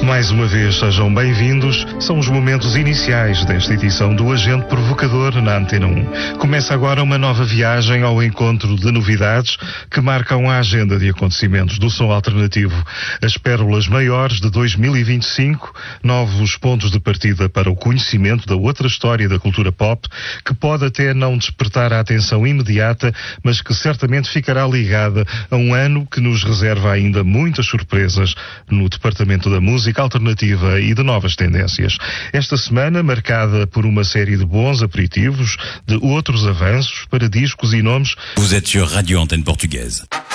Mais uma vez, sejam bem-vindos. São os momentos iniciais desta edição do Agente Provocador na Antena 1. Começa agora uma nova viagem ao encontro de novidades que marcam a agenda de acontecimentos do som alternativo. As pérolas maiores de 2025, novos pontos de partida para o conhecimento da outra história da cultura pop, que pode até não despertar a atenção imediata, mas que certamente ficará ligada a um ano que nos reserva ainda muitas surpresas no departamento da música alternativa e de novas tendências. Esta semana marcada por uma série de bons aperitivos, de outros avanços para discos e nomes. Vous êtes sur Radio Antenne Portugaise.